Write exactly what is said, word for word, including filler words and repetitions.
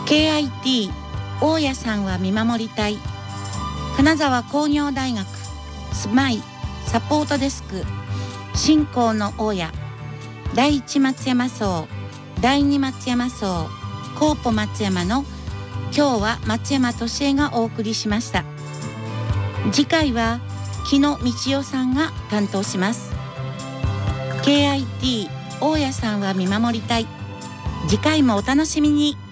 ケーアイティー 大家さんは見守りたい。金沢工業大学スマイサポートデスク信仰の大家、第一松山荘、第二松山荘、コーポ松山の今日は松山俊恵がお送りしました。次回は木野道代さんが担当します。 ケーアイティー 大家さんは見守りたい。次回もお楽しみに。